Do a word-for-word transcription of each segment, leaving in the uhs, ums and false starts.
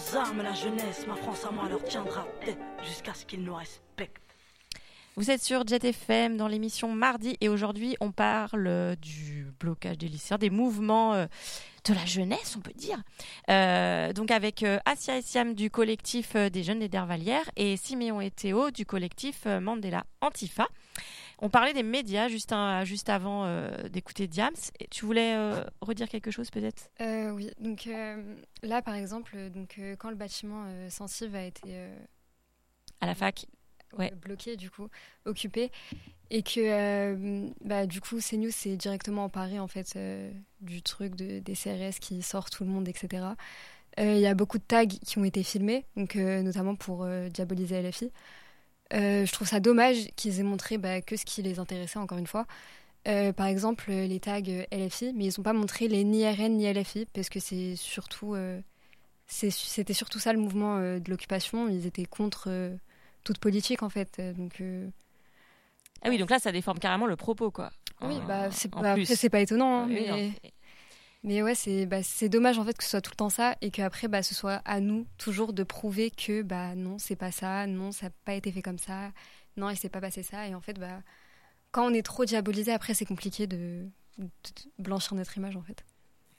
leurs armes, la jeunesse, ma France à moi leur tiendra tête jusqu'à ce qu'ils nous respectent. Vous êtes sur Jet F M dans l'émission Mardi et aujourd'hui on parle du blocage des lycéens, des mouvements euh, de la jeunesse on peut dire. Euh, donc avec euh, Assia et Siam du collectif euh, des jeunes des Dervalières et Siméon et Théo du collectif euh, Mandela Antifa. On parlait des médias juste, un, juste avant euh, d'écouter Diams. Et tu voulais euh, redire quelque chose peut-être ? euh, Oui, donc euh, là par exemple, donc, euh, quand le bâtiment euh, Sensive a été euh, à la fac ouais. bloqué, du coup, occupé, et que euh, bah, du coup CNews s'est directement emparé en fait euh, du truc de, des C R S qui sort tout le monde, et cetera. Il euh, y a beaucoup de tags qui ont été filmés, donc, euh, notamment pour euh, diaboliser L F I. Euh, je trouve ça dommage qu'ils aient montré bah, que ce qui les intéressait, encore une fois. Euh, par exemple, les tags L F I, mais ils n'ont pas montré les ni R N ni L F I, parce que c'est surtout, euh, c'est, c'était surtout ça le mouvement euh, de l'occupation. Ils étaient contre euh, toute politique, en fait. Donc, euh... Ah oui, donc là, ça déforme carrément le propos, quoi. Oui, en, bah, c'est, en bah, après, c'est pas étonnant, hein, oui, mais... non. Mais ouais, c'est, bah, c'est dommage en fait que ce soit tout le temps ça et qu'après bah, ce soit à nous toujours de prouver que bah, non, c'est pas ça, non, ça n'a pas été fait comme ça, non, il s'est pas passé ça. Et en fait, bah, quand on est trop diabolisé, après c'est compliqué de, de blanchir notre image en fait.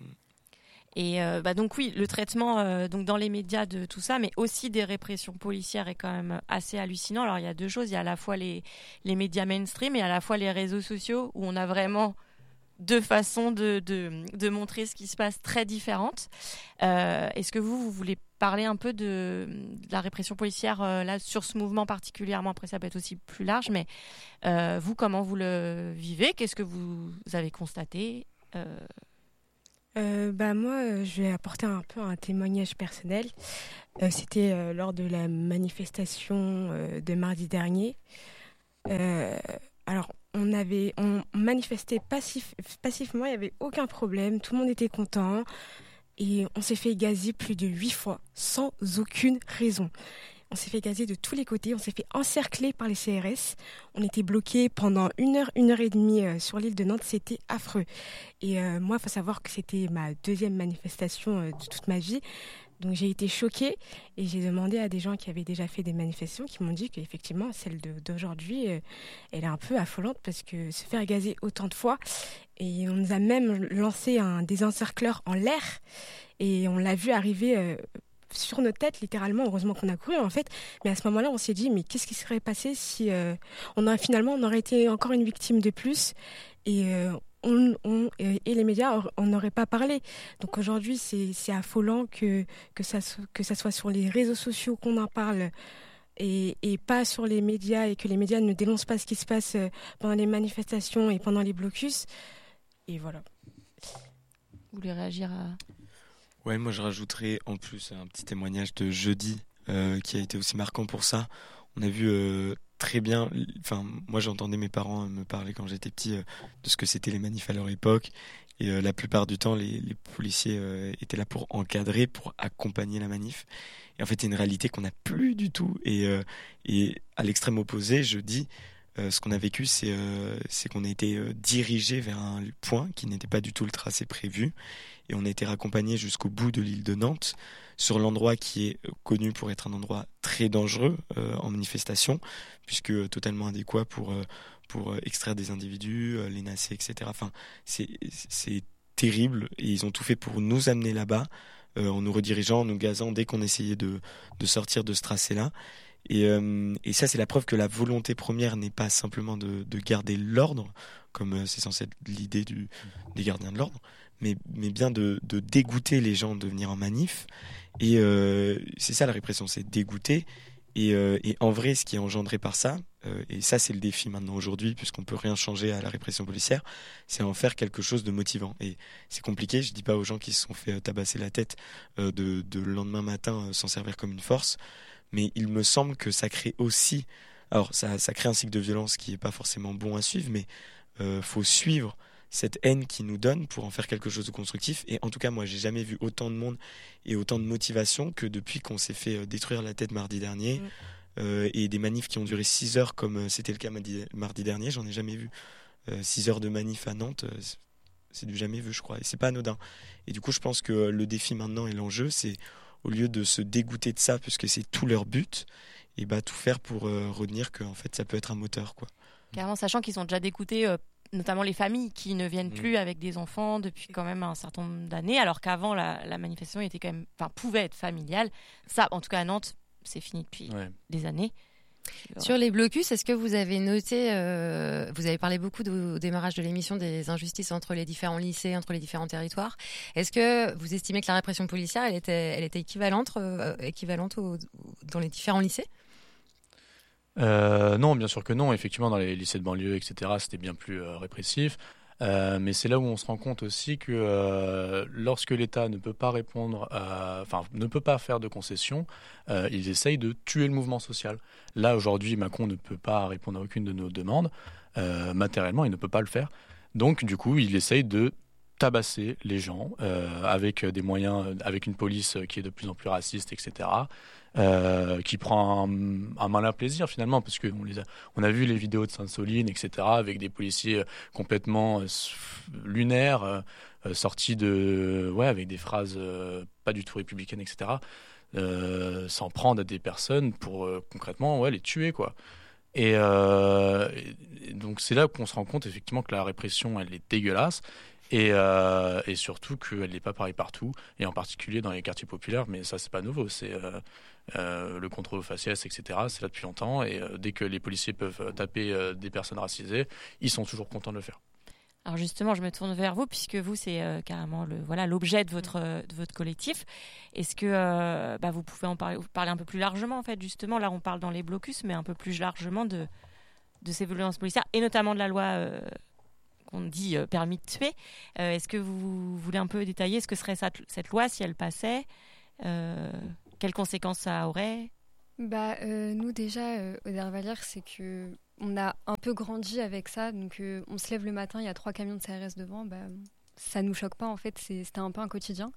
Et euh, bah donc oui, le traitement euh, donc dans les médias de tout ça, mais aussi des répressions policières est quand même assez hallucinant. Alors il y a deux choses, il y a à la fois les, les médias mainstream et à la fois les réseaux sociaux où on a vraiment deux façons de, de, de montrer ce qui se passe très différentes. Euh, est-ce que vous, vous voulez parler un peu de, de la répression policière euh, là, sur ce mouvement particulièrement ? Après, ça peut être aussi plus large, mais euh, vous, comment vous le vivez ? Qu'est-ce que vous avez constaté ? euh... Euh, bah moi, je vais apporter un peu un témoignage personnel. Euh, c'était euh, lors de la manifestation euh, de mardi dernier. Euh, alors, on avait, on manifestait passif, passivement, il n'y avait aucun problème, tout le monde était content. Et on s'est fait gazer plus de huit fois, sans aucune raison. On s'est fait gazer de tous les côtés, on s'est fait encercler par les C R S. On était bloqués pendant une heure, une heure et demie euh, sur l'île de Nantes, c'était affreux. Et euh, moi, il faut savoir que c'était ma deuxième manifestation euh, de toute ma vie. Donc j'ai été choquée et j'ai demandé à des gens qui avaient déjà fait des manifestations qui m'ont dit qu'effectivement, celle de, d'aujourd'hui, euh, elle est un peu affolante parce que se faire gazer autant de fois. Et on nous a même lancé un désencercleur en l'air et on l'a vu arriver... Euh, sur nos têtes, littéralement, heureusement qu'on a couru en fait, mais à ce moment-là, on s'est dit, mais qu'est-ce qui serait passé si euh, on a, finalement, on aurait été encore une victime de plus et, euh, on, on, et les médias, on n'aurait pas parlé. Donc aujourd'hui, c'est, c'est affolant que, que, ça, que ça soit sur les réseaux sociaux qu'on en parle et, et pas sur les médias et que les médias ne dénoncent pas ce qui se passe pendant les manifestations et pendant les blocus. Et voilà. Vous voulez réagir à... Ouais, moi je rajouterais en plus un petit témoignage de jeudi euh, qui a été aussi marquant pour ça. On a vu euh, très bien, enfin moi j'entendais mes parents me parler quand j'étais petit euh, de ce que c'était les manifs à leur époque et euh, la plupart du temps les, les policiers euh, étaient là pour encadrer, pour accompagner la manif. Et en fait c'est une réalité qu'on n'a plus du tout et, euh, et à l'extrême opposé, je dis Euh, ce qu'on a vécu, c'est, euh, c'est qu'on a été euh, dirigé vers un point qui n'était pas du tout le tracé prévu. Et on a été raccompagné jusqu'au bout de l'île de Nantes, sur l'endroit qui est connu pour être un endroit très dangereux euh, en manifestation, puisque euh, totalement adéquat pour, euh, pour euh, extraire des individus, euh, les nasser, et cetera. Enfin, c'est, c'est terrible. Et ils ont tout fait pour nous amener là-bas, euh, en nous redirigeant, en nous gazant dès qu'on essayait de, de sortir de ce tracé-là. Et, euh, et ça, c'est la preuve que la volonté première n'est pas simplement de, de garder l'ordre, comme euh, c'est censé être l'idée du, des gardiens de l'ordre, mais, mais bien de, de dégoûter les gens de venir en manif. Et euh, c'est ça la répression, c'est dégoûter. Et, euh, et en vrai, ce qui est engendré par ça, euh, et ça c'est le défi maintenant aujourd'hui, puisqu'on peut rien changer à la répression policière, c'est en faire quelque chose de motivant. Et c'est compliqué, je dis pas aux gens qui se sont fait tabasser la tête euh, de, de le lendemain matin euh, s'en servir comme une force, mais il me semble que ça crée aussi, alors ça, ça crée un cycle de violence qui est pas forcément bon à suivre, mais euh, faut suivre cette haine qui nous donne pour en faire quelque chose de constructif. Et en tout cas, moi, j'ai jamais vu autant de monde et autant de motivation que depuis qu'on s'est fait détruire la tête mardi dernier. Mmh. Euh, et des manifs qui ont duré six heures, comme c'était le cas mardi, mardi dernier, j'en ai jamais vu. Euh, six heures de manif à Nantes, euh, c'est du jamais vu, je crois. Et c'est pas anodin. Et du coup, je pense que le défi maintenant et l'enjeu, c'est au lieu de se dégoûter de ça, puisque c'est tout leur but, et bah tout faire pour euh, retenir que en fait ça peut être un moteur, quoi. Carrément, sachant qu'ils sont déjà dégoûtés, euh, notamment les familles qui ne viennent Mmh. plus avec des enfants depuis quand même un certain nombre d'années, alors qu'avant la, la manifestation était quand même, enfin pouvait être familiale. Ça, en tout cas à Nantes, c'est fini depuis Ouais. des années. Sur les blocus, est-ce que vous avez noté, euh, vous avez parlé beaucoup de, au démarrage de l'émission des injustices entre les différents lycées, entre les différents territoires. Est-ce que vous estimez que la répression policière, elle était, elle était équivalente, euh, équivalente au, dans les différents lycées ? Euh, non, bien sûr que non. Effectivement, dans les lycées de banlieue, et cetera, c'était bien plus euh, répressif. Euh, mais c'est là où on se rend compte aussi que euh, lorsque l'État ne peut pas répondre, à- enfin ne peut pas faire de concessions, euh, ils essayent de tuer le mouvement social. Là aujourd'hui, Macron ne peut pas répondre à aucune de nos demandes. Euh, matériellement, il ne peut pas le faire. Donc du coup, il essaye de tabasser les gens euh, avec des moyens, avec une police qui est de plus en plus raciste, et cetera. Euh, qui prend un, un malin plaisir finalement, parce qu'on les a, on a vu les vidéos de Sainte-Soline, et cetera, avec des policiers complètement euh, lunaires, euh, sortis de, ouais, avec des phrases euh, pas du tout républicaines, et cetera. Euh, s'en prendre à des personnes pour euh, concrètement, ouais, les tuer, quoi. Et, euh, et donc c'est là qu'on se rend compte effectivement que la répression, elle est dégueulasse. Et, euh, et surtout qu'elle n'est pas pareille partout, et en particulier dans les quartiers populaires, mais ça c'est pas nouveau, c'est euh, euh, le contrôle aux faciès, et cetera. C'est là depuis longtemps, et euh, dès que les policiers peuvent taper euh, des personnes racisées, ils sont toujours contents de le faire. Alors justement, je me tourne vers vous, puisque vous, c'est euh, carrément le, voilà, l'objet de votre, euh, de votre collectif. Est-ce que euh, bah, vous pouvez en parler, vous parler un peu plus largement, en fait, justement, là on parle dans les blocus, mais un peu plus largement de, de ces violences policières, et notamment de la loi... Euh, qu'on dit euh, permis de tuer. Euh, est-ce que vous voulez un peu détailler ce que serait ça, cette loi si elle passait, euh, quelles conséquences ça aurait? Bah, euh, nous déjà, euh, au Dervallière, c'est que on a un peu grandi avec ça. Donc, euh, on se lève le matin, il y a trois camions de C R S devant. Bah, ça nous choque pas, en fait. C'est, c'était un peu un quotidien.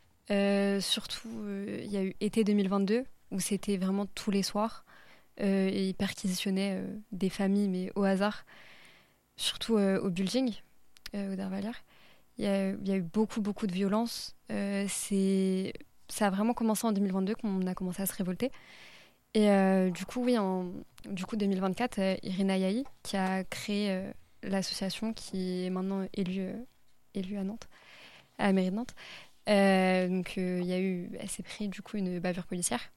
Euh, surtout, euh, il y a eu été deux mille vingt-deux, où c'était vraiment tous les soirs. Euh, et ils perquisitionnaient euh, des familles, mais au hasard. Surtout euh, au building, euh, au Dervallière. Il y, a, il y a eu beaucoup, beaucoup de violence. Euh, c'est, ça a vraiment commencé en deux mille vingt-deux qu'on a commencé à se révolter. Et euh, du coup, oui, en du coup, deux mille vingt-quatre, euh, Irina Yahi, qui a créé euh, l'association qui est maintenant élue, euh, élue à Nantes, à la mairie de Nantes. Euh, donc, euh, il y a eu, elle s'est pris du coup une bavure policière.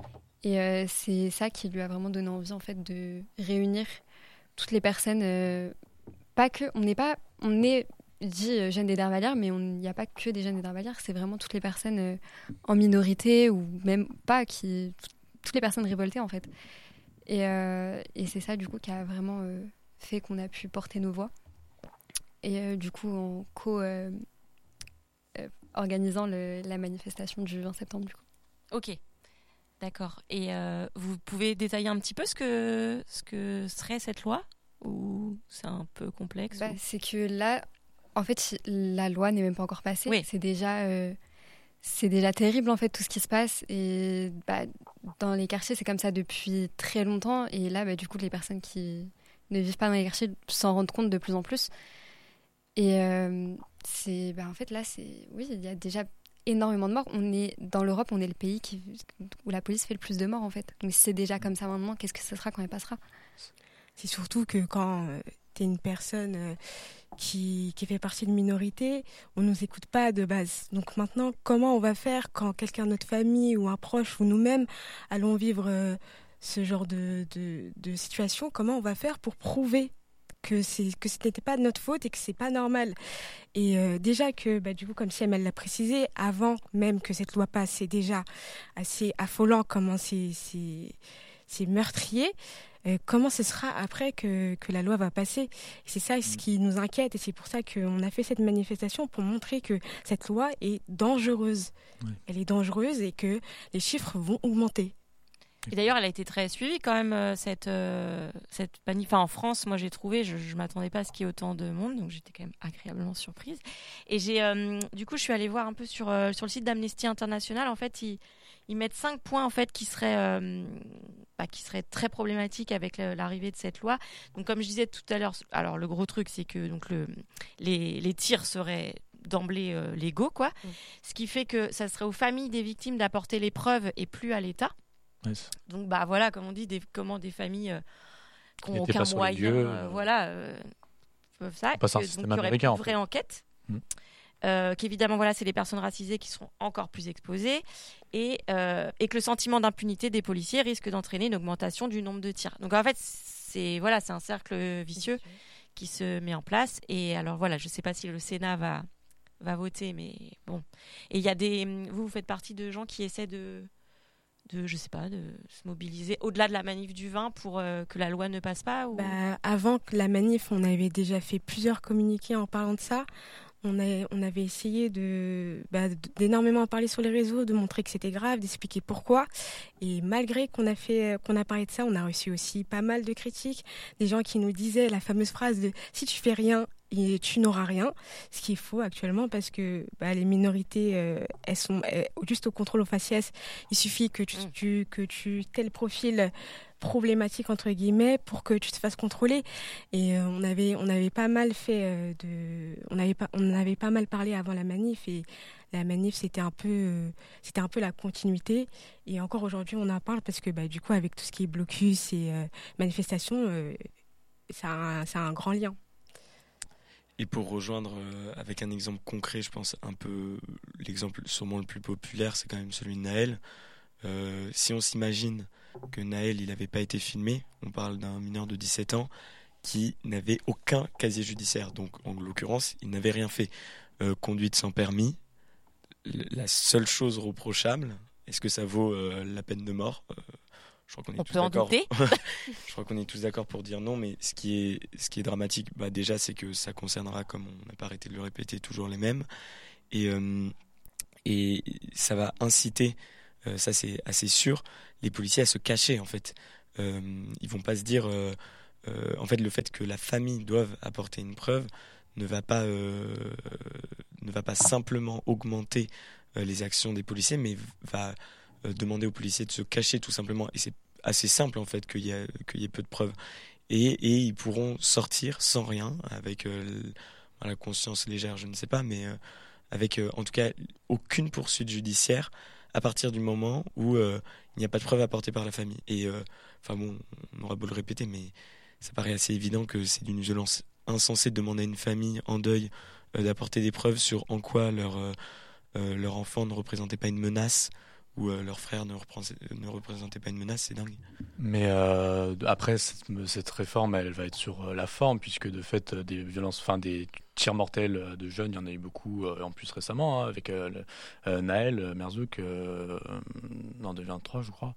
Et euh, c'est ça qui lui a vraiment donné envie, en fait, de réunir toutes les personnes... Euh, Pas que, on n'est pas, on est dit euh, jeunes des Dervallières, mais il n'y a pas que des jeunes des Dervallières, c'est vraiment toutes les personnes euh, en minorité ou même pas, qui, toutes les personnes révoltées en fait. Et, euh, et c'est ça du coup qui a vraiment euh, fait qu'on a pu porter nos voix. Et euh, du coup en co-organisant euh, euh, la manifestation du vingt septembre du coup. Ok, d'accord. Et euh, vous pouvez détailler un petit peu ce que, ce que serait cette loi ? Ou c'est un peu complexe bah, ou... C'est que là, en fait, la loi n'est même pas encore passée. Oui. C'est déjà, euh, c'est déjà terrible, en fait, tout ce qui se passe. Et bah, dans les quartiers, c'est comme ça depuis très longtemps. Et là, bah, du coup, les personnes qui ne vivent pas dans les quartiers s'en rendent compte de plus en plus. Et euh, c'est, bah, en fait, là, c'est, oui, il y a déjà énormément de morts. On est, dans l'Europe, on est le pays qui, où la police fait le plus de morts, en fait. Donc, si c'est déjà comme ça maintenant, qu'est-ce que ce sera quand elle passera ? C'est surtout que quand euh, tu es une personne euh, qui, qui fait partie d'une minorité, on ne nous écoute pas de base. Donc maintenant, comment on va faire quand quelqu'un de notre famille ou un proche ou nous-mêmes allons vivre euh, ce genre de, de, de situation? Comment on va faire pour prouver que, c'est, que ce n'était pas de notre faute et que c'est pas normal? Et euh, déjà que, bah, du coup, comme si elle l'a précisé, avant même que cette loi passe, c'est déjà assez affolant comment c'est, c'est, c'est meurtrier. Euh, comment ce sera après que, que la loi va passer? Et c'est ça ce qui nous inquiète et c'est pour ça qu'on a fait cette manifestation pour montrer que cette loi est dangereuse. Oui. Elle est dangereuse et que les chiffres vont augmenter. Et d'ailleurs, elle a été très suivie quand même, cette, euh, cette manif. Enfin, en France, moi j'ai trouvé, je ne m'attendais pas à ce qu'il y ait autant de monde, donc j'étais quand même agréablement surprise. Et j'ai, euh, du coup, je suis allée voir un peu sur, euh, sur le site d'Amnesty International. En fait, ils, ils mettent cinq points en fait, qui seraient... Euh, bah, qui serait très problématique avec l'arrivée de cette loi. Donc, comme je disais tout à l'heure, alors le gros truc, c'est que donc, le, les, les tirs seraient d'emblée euh, légaux, quoi. Mmh. Ce qui fait que ça serait aux familles des victimes d'apporter les preuves et plus à l'État. Yes. Donc, bah voilà, comme on dit, des, comment des familles euh, qui n'ont aucun moyen, lieux, euh, voilà, euh, peuvent ça. Pas un système américain. Une vraie enquête. Mmh. Euh, qu'évidemment, voilà, c'est les personnes racisées qui seront encore plus exposées et, euh, et que le sentiment d'impunité des policiers risque d'entraîner une augmentation du nombre de tirs. Donc, en fait, c'est, voilà, c'est un cercle vicieux qui se met en place. Et alors, voilà, je ne sais pas si le Sénat va, va voter, mais bon. Et il y a des... Vous, vous faites partie de gens qui essaient de... de, je sais pas, de se mobiliser au-delà de la manif du vingt pour euh, que la loi ne passe pas ou... bah, avant que la manif, on avait déjà fait plusieurs communiqués en parlant de ça. On, a, on avait essayé de, bah, d'énormément en parler sur les réseaux, de montrer que c'était grave, d'expliquer pourquoi. Et malgré qu'on a, fait, qu'on a parlé de ça, on a reçu aussi pas mal de critiques. Des gens qui nous disaient la fameuse phrase de « si tu fais rien, et tu n'auras rien », ce qui est faux actuellement parce que bah, les minorités, euh, elles sont elles, juste au contrôle au faciès. Il suffit que tu, tu, que tu tel profil problématique entre guillemets pour que tu te fasses contrôler. Et euh, on avait on avait pas mal fait euh, de on avait pas on avait pas mal parlé avant la manif et la manif c'était un peu euh, c'était un peu la continuité et encore aujourd'hui on en parle parce que bah, du coup avec tout ce qui est blocus et euh, manifestation euh, ça a un, ça a un grand lien. Et pour rejoindre euh, avec un exemple concret, je pense un peu l'exemple sûrement le plus populaire, c'est quand même celui de Naël. Euh, si on s'imagine que Naël il n'avait pas été filmé, on parle d'un mineur de dix-sept ans qui n'avait aucun casier judiciaire, donc en l'occurrence il n'avait rien fait. Euh, conduite sans permis, la seule chose reprochable, est-ce que ça vaut euh, la peine de mort ? euh, Je crois qu'on est on tous peut en d'accord. douter. Je crois qu'on est tous d'accord pour dire non, mais ce qui est, ce qui est dramatique, bah déjà, c'est que ça concernera, comme on n'a pas arrêté de le répéter, toujours les mêmes. Et, euh, et ça va inciter, euh, ça c'est assez sûr, les policiers à se cacher, en fait. Euh, ils vont pas se dire... Euh, euh, en fait, le fait que la famille doive apporter une preuve ne va pas, euh, ne va pas simplement augmenter euh, les actions des policiers, mais va... demander aux policiers de se cacher tout simplement, et c'est assez simple en fait qu'il y, a, qu'il y ait peu de preuves, et, et ils pourront sortir sans rien, avec euh, la conscience légère, je ne sais pas, mais euh, avec euh, en tout cas aucune poursuite judiciaire à partir du moment où euh, il n'y a pas de preuves apportées par la famille. Et euh, enfin bon, on aura beau le répéter, mais ça paraît assez évident que c'est d'une violence insensée de demander à une famille en deuil euh, d'apporter des preuves sur en quoi leur, euh, euh, leur enfant ne représentait pas une menace, où euh, leur frère ne, ne représentait pas une menace, c'est dingue. Mais euh, après, cette, cette réforme, elle va être sur euh, la forme, puisque de fait, des violences, enfin des tirs mortels de jeunes, il y en a eu beaucoup, euh, en plus récemment, hein, avec euh, le, euh, Naël Merzouk, euh, en deux mille vingt-trois, je crois.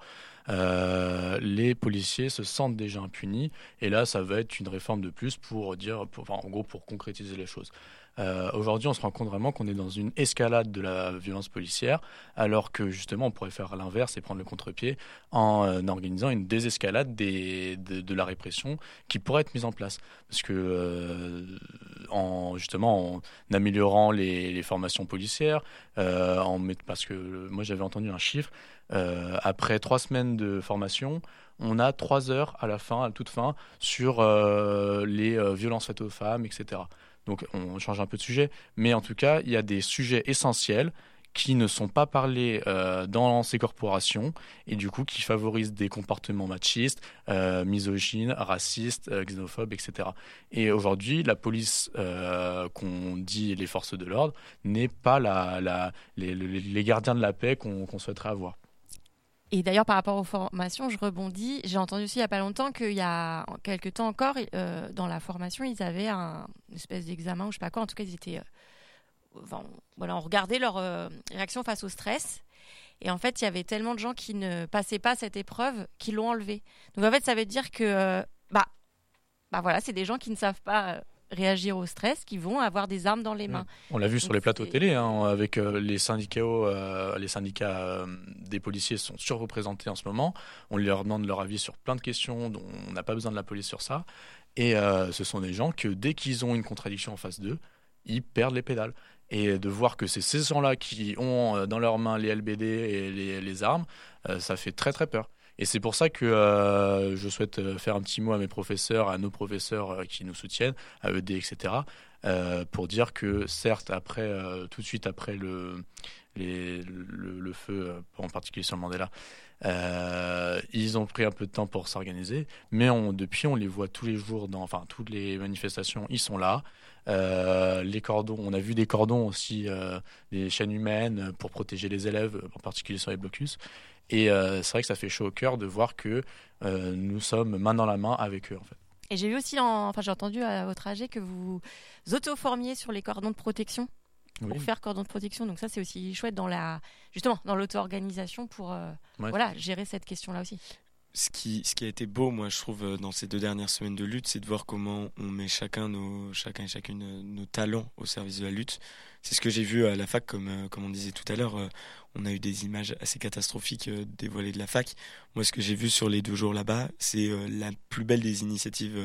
Euh, les policiers se sentent déjà impunis, et là, ça va être une réforme de plus pour dire, pour, enfin, en gros, pour concrétiser les choses. Euh, aujourd'hui, on se rend compte vraiment qu'on est dans une escalade de la violence policière, alors que justement, on pourrait faire l'inverse et prendre le contre-pied en euh, organisant une désescalade des, de, de la répression qui pourrait être mise en place. Parce que, euh, en, justement, en améliorant les, les formations policières, euh, en met, parce que moi, j'avais entendu un chiffre, euh, après trois semaines de formation, on a trois heures à la fin, à la toute fin, sur euh, les euh, violences faites aux femmes, et cetera. Donc on change un peu de sujet, mais en tout cas, il y a des sujets essentiels qui ne sont pas parlés euh, dans ces corporations et du coup qui favorisent des comportements machistes, euh, misogynes, racistes, euh, xénophobes, et cetera. Et aujourd'hui, la police, euh, qu'on dit les forces de l'ordre, n'est pas la, la, les, les gardiens de la paix qu'on, qu'on souhaiterait avoir. Et d'ailleurs, par rapport aux formations, je rebondis. J'ai entendu aussi il n'y a pas longtemps qu'il y a quelques temps encore, euh, dans la formation, ils avaient un, une espèce d'examen ou je sais pas quoi. En tout cas, ils étaient, euh, enfin, voilà, on regardait leur euh, réaction face au stress. Et en fait, il y avait tellement de gens qui ne passaient pas cette épreuve qui l'ont enlevé. Donc en fait, ça veut dire que, euh, bah, bah voilà, c'est des gens qui ne savent pas. Euh, réagir au stress, qui vont avoir des armes dans les mains. On l'a vu sur Donc les plateaux c'est... télé, hein, avec euh, les syndicats, euh, les syndicats euh, des policiers sont surreprésentés en ce moment. On leur demande leur avis sur plein de questions dont on n'a pas besoin de la police sur ça. Et euh, ce sont des gens que dès qu'ils ont une contradiction en face d'eux, ils perdent les pédales. Et de voir que c'est ces gens-là qui ont dans leurs mains les L B D et les, les armes, euh, ça fait très très peur. Et c'est pour ça que euh, je souhaite faire un petit mot à mes professeurs, à nos professeurs euh, qui nous soutiennent, à E D, et cetera, euh, pour dire que certes, après, euh, tout de suite après le, les, le, le feu, euh, en particulier sur le Mandela, euh, ils ont pris un peu de temps pour s'organiser, mais on, depuis, on les voit tous les jours, dans, enfin, toutes les manifestations, ils sont là. Euh, les cordons, on a vu des cordons aussi, euh, des chaînes humaines pour protéger les élèves, en particulier sur les blocus. Et euh, c'est vrai que ça fait chaud au cœur de voir que euh, nous sommes main dans la main avec eux, en fait. Et j'ai vu aussi, en... enfin j'ai entendu à votre A G que vous auto-formiez sur les cordons de protection pour oui. faire cordon de protection. Donc ça, c'est aussi chouette dans la, justement, dans l'auto-organisation pour euh, ouais. voilà, gérer cette question-là aussi. Ce qui, ce qui a été beau, moi, je trouve, dans ces deux dernières semaines de lutte, c'est de voir comment on met chacun, nos, chacun et chacune nos talents au service de la lutte. C'est ce que j'ai vu à la fac, comme, comme on disait tout à l'heure. On a eu des images assez catastrophiques dévoilées de la fac. Moi, ce que j'ai vu sur les deux jours là-bas, c'est la plus belle des initiatives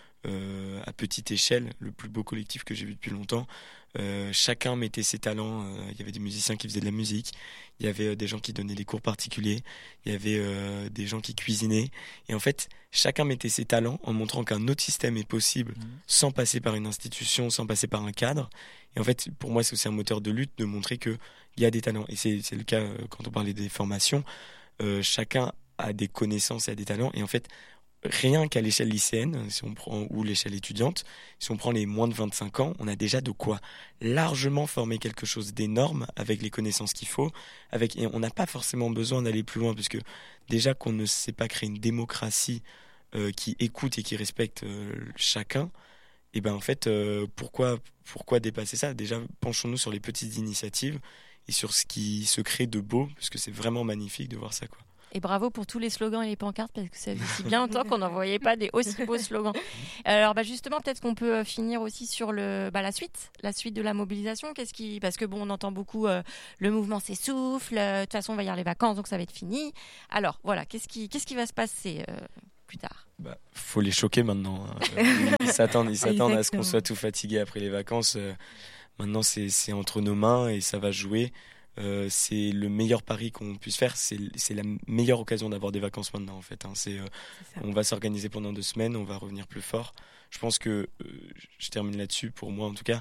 euh, à petite échelle, le plus beau collectif que j'ai vu depuis longtemps. Euh, chacun mettait ses talents. Il euh, y avait des musiciens qui faisaient de la musique, il y avait euh, des gens qui donnaient des cours particuliers, il y avait euh, des gens qui cuisinaient. Et en fait, chacun mettait ses talents en montrant qu'un autre système est possible mmh. sans passer par une institution, sans passer par un cadre. Et en fait, pour moi, c'est aussi un moteur de lutte de montrer qu'il y a des talents. Et c'est, c'est le cas euh, quand on parlait des formations. Euh, chacun a des connaissances et a des talents. Et en fait, rien qu'à l'échelle lycéenne, si on prend, ou l'échelle étudiante, si on prend les moins de vingt-cinq ans, on a déjà de quoi largement former quelque chose d'énorme avec les connaissances qu'il faut. Avec, et on n'a pas forcément besoin d'aller plus loin, puisque déjà qu'on ne sait pas créer une démocratie euh, qui écoute et qui respecte euh, chacun, et ben en fait, euh, pourquoi, pourquoi dépasser ça ? Déjà, penchons-nous sur les petites initiatives et sur ce qui se crée de beau, parce que c'est vraiment magnifique de voir ça, quoi. Et bravo pour tous les slogans et les pancartes, parce que ça fait si bien longtemps qu'on n'en voyait pas des aussi beaux slogans. Alors bah justement, peut-être qu'on peut finir aussi sur le, bah, la suite, la suite de la mobilisation. Qu'est-ce qui, parce que bon, on entend beaucoup euh, le mouvement s'essouffle. De toute façon, on va y avoir les vacances, donc ça va être fini. Alors voilà, qu'est-ce qui, qu'est-ce qui va se passer euh, plus tard ? Bah, faut les choquer maintenant. Hein. Ils s'attendent, ils s'attendent à ce qu'on soit tout fatigué après les vacances. Euh, maintenant, c'est, c'est entre nos mains et ça va jouer. Euh, c'est le meilleur pari qu'on puisse faire, c'est, c'est la meilleure occasion d'avoir des vacances maintenant en fait, hein. c'est, euh, c'est on va s'organiser pendant deux semaines, on va revenir plus fort. Je pense que, euh, je termine là-dessus pour moi en tout cas,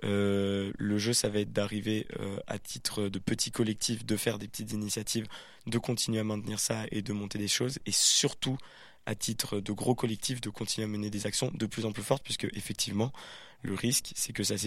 euh, le jeu ça va être d'arriver euh, à titre de petit collectif, de faire des petites initiatives, de continuer à maintenir ça et de monter des choses, et surtout à titre de gros collectif de continuer à mener des actions de plus en plus fortes, puisque effectivement le risque c'est que ça